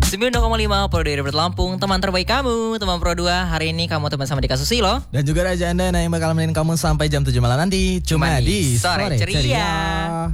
92,5 Pro 2 Dapet Lampung. Teman terbaik kamu, teman Pro 2. Hari ini kamu teman sama Dika Susilo. Dan juga Raja Anda yang bakal nemenin kamu sampai jam 7 malam nanti. Cuma di Sore Ceria.